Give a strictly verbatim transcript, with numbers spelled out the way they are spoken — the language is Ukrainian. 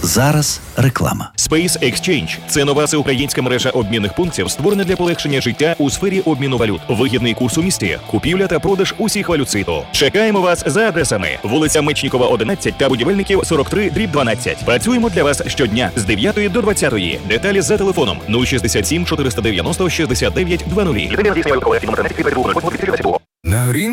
Зараз реклама. Space Exchange – це нова всеукраїнська мережа обмінних пунктів, створена для полегшення життя у сфері обміну валют. Вигідний курс у місті, купівля та продаж усіх валют світу. Чекаємо вас за адресами: вулиця Мечнікова, одинадцять та Будівельників, сорок три дріб дванадцять. Працюємо для вас щодня з дев'ятої до двадцятої. Деталі за телефоном нуль шістдесят сім чотириста дев'яносто шістдесят дев'ять двадцять.